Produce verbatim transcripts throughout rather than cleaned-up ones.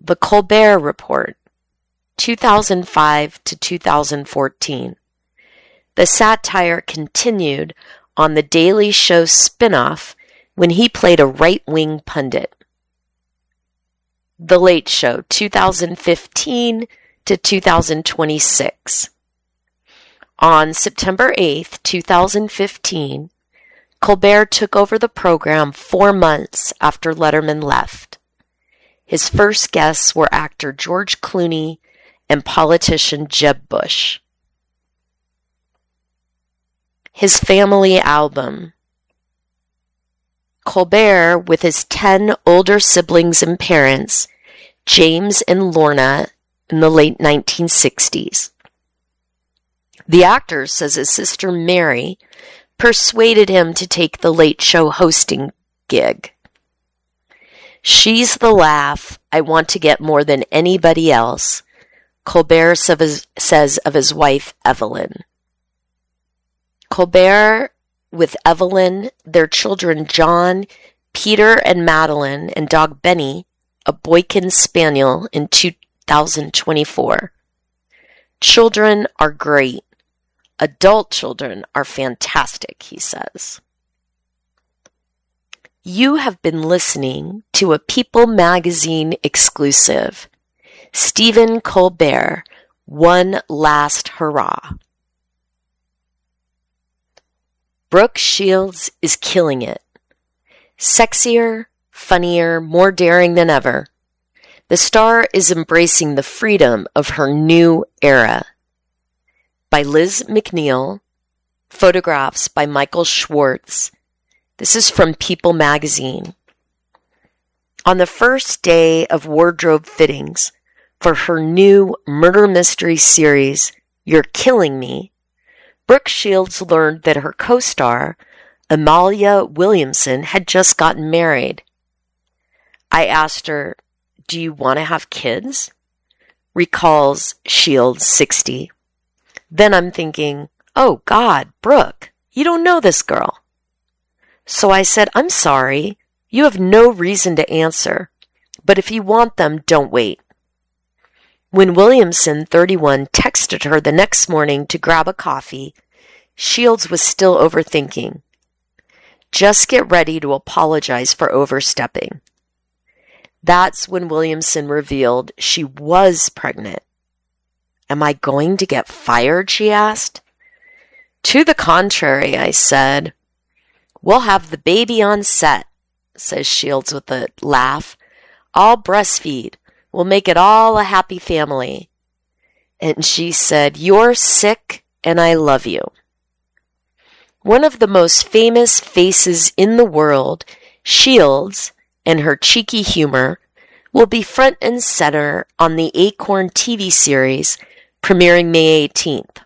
The Colbert Report, two thousand five to two thousand fourteen. The satire continued on The Daily Show spinoff when he played a right-wing pundit. The Late Show, two thousand fifteen to two thousand twenty-six. On September eighth, two thousand fifteen, Colbert took over the program four months after Letterman left. His first guests were actor George Clooney and politician Jeb Bush. His family album. Colbert, with his ten older siblings and parents, James and Lorna, in the late nineteen sixties. The actor says his sister Mary persuaded him to take the Late Show hosting gig. "She's the laugh I want to get more than anybody else," Colbert says of his wife Evelyn. Colbert, with Evelyn, their children John, Peter, and Madeline, and dog Benny, a Boykin Spaniel, in two thousand twenty-four. "Children are great. Adult children are fantastic," he says. You have been listening to a People Magazine exclusive, Stephen Colbert, One Last Hurrah. Brooke Shields is killing it. Sexier, funnier, more daring than ever. The star is embracing the freedom of her new era. By Liz McNeil. Photographs by Michael Schwartz. This is from People Magazine. On the first day of wardrobe fittings for her new murder mystery series, You're Killing Me, Brooke Shields learned that her co-star, Amalia Williamson, had just gotten married. I asked her, "Do you want to have kids?" Recalls Shields, sixty. Then I'm thinking, oh God, Brooke, you don't know this girl. So I said, "I'm sorry, you have no reason to answer, but if you want them, don't wait." When Williamson, thirty-one, texted her the next morning to grab a coffee, Shields was still overthinking. Just get ready to apologize for overstepping. That's when Williamson revealed she was pregnant. "Am I going to get fired?" she asked. "To the contrary," I said. "We'll have the baby on set," says Shields with a laugh. "I'll breastfeed. We'll make it all a happy family." And she said, "You're sick and I love you." One of the most famous faces in the world, Shields, and her cheeky humor, will be front and center on the Acorn T V series premiering May eighteenth.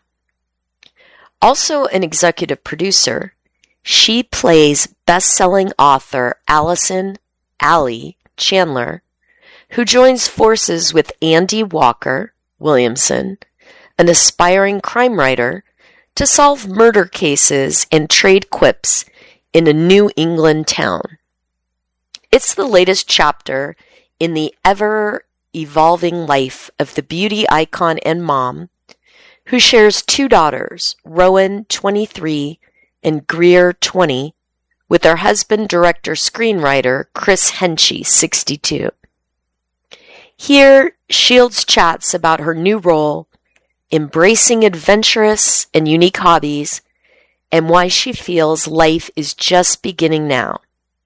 Also an executive producer, she plays best-selling author Allison Allie Chandler, who joins forces with Andy Walker Williamson, an aspiring crime writer, to solve murder cases and trade quips in a New England town. It's the latest chapter in the ever-evolving life of the beauty icon and mom, who shares two daughters, Rowan, twenty-three, and Greer, twenty, with her husband, director, screenwriter, Chris Henchy, sixty-two. Here, Shields chats about her new role, embracing adventurous and unique hobbies, and why she feels life is just beginning now.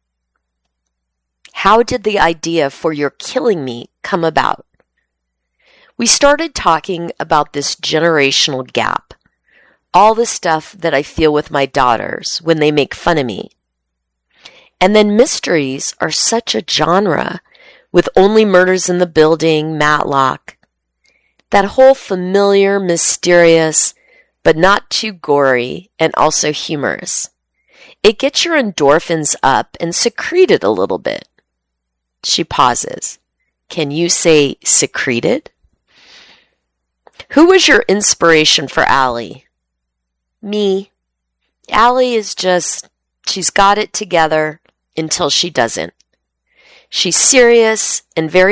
How did the idea for You're Killing Me come about? We started talking about this generational gap, all the stuff that I feel with my daughters when they make fun of me. And then mysteries are such a genre, with Only Murders in the Building, Matlock. That whole familiar, mysterious, but not too gory and also humorous. It gets your endorphins up and secreted a little bit. She pauses. Can you say secreted? Who was your inspiration for Allie? Me. Allie is just, she's got it together until she doesn't. She's serious and very